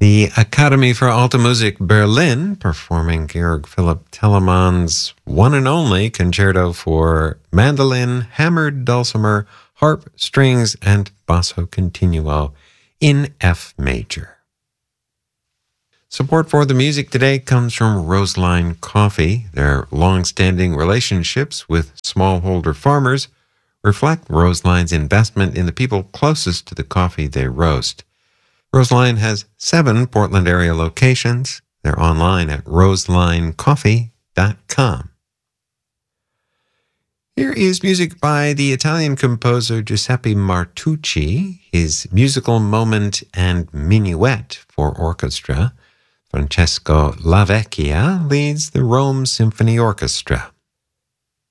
The Academy for Alte Musik Berlin performing Georg Philipp Telemann's one and only concerto for mandolin, hammered dulcimer, harp, strings, and basso continuo in F major. Support for the music today comes from Roseline Coffee. Their long-standing relationships with smallholder farmers reflect Roseline's investment in the people closest to the coffee they roast. Roseline has 7 Portland area locations. They're online at roselinecoffee.com. Here is music by the Italian composer Giuseppe Martucci, his musical moment and minuet for orchestra. Francesco Lavecchia leads the Rome Symphony Orchestra.